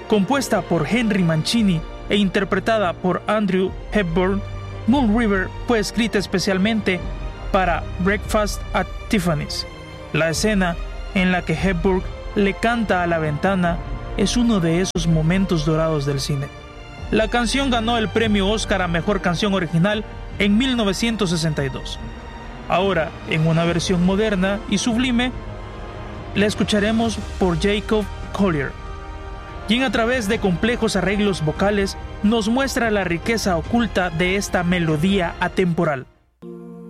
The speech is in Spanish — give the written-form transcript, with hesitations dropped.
Compuesta por Henry Mancini e interpretada por Andrew Hepburn, Moon River fue escrita especialmente para Breakfast at Tiffany's. La escena en la que Hepburn le canta a la ventana es uno de esos momentos dorados del cine. La canción ganó el premio Oscar a Mejor Canción Original en 1962. Ahora, en una versión moderna y sublime, la escucharemos por Jacob Collier, quien a través de complejos arreglos vocales nos muestra la riqueza oculta de esta melodía atemporal.